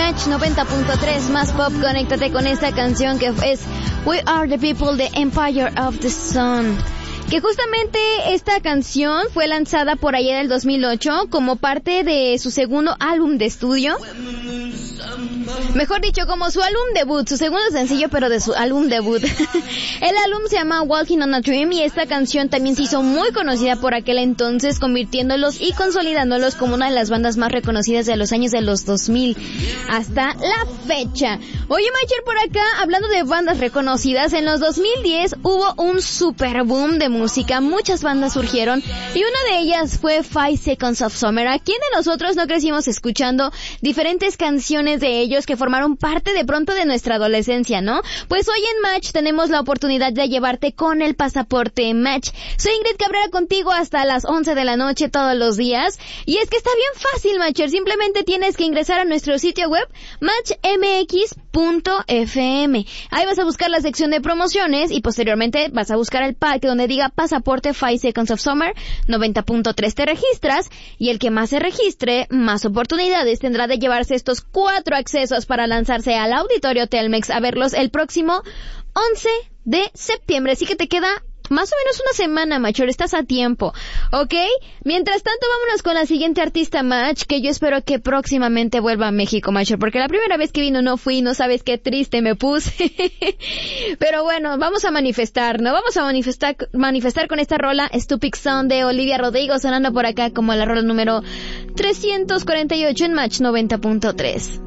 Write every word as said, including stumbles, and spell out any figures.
Match noventa punto tres, más pop. Conéctate con esta canción que es We Are the People, the Empire of the Sun. Que justamente esta canción fue lanzada por allá del dos mil ocho como parte de su segundo álbum de estudio. Mejor dicho, como su álbum debut, su segundo sencillo, pero de su álbum debut. El álbum se llama Walking on a Dream y esta canción también se hizo muy conocida por aquel entonces, convirtiéndolos y consolidándolos como una de las bandas más reconocidas de los años de los dos mil hasta la fecha. Oye, Macher, por acá, hablando de bandas reconocidas, en los dos mil diez hubo un super boom de música, muchas bandas surgieron y una de ellas fue Five Seconds of Summer. ¿A quién de nosotros no crecimos escuchando diferentes canciones de ellos que formaron parte de pronto de nuestra adolescencia, no? Pues hoy en Match tenemos la oportunidad de llevarte con el pasaporte Match. Soy Ingrid Cabrera contigo hasta las once de la noche todos los días y es que está bien fácil, Matcher, simplemente tienes que ingresar a nuestro sitio web match m x punto f m. Ahí vas a buscar la sección de promociones y posteriormente vas a buscar el pack donde diga Pasaporte Five Seconds of Summer noventa punto tres. Te registras y el que más se registre, más oportunidades tendrá de llevarse estos cuatro accesos para lanzarse al Auditorio Telmex a verlos el próximo once de septiembre. Así que te queda más o menos una semana, Machor, estás a tiempo, ¿ok? Mientras tanto, vámonos con la siguiente artista, Match, que yo espero que próximamente vuelva a México, Machor, porque la primera vez que vino no fui, no sabes qué triste me puse. Pero bueno, vamos a manifestar, ¿no? Vamos a manifestar manifestar con esta rola, Stupid Sound de Olivia Rodrigo, sonando por acá como la rola número trescientos cuarenta y ocho en Match noventa punto tres.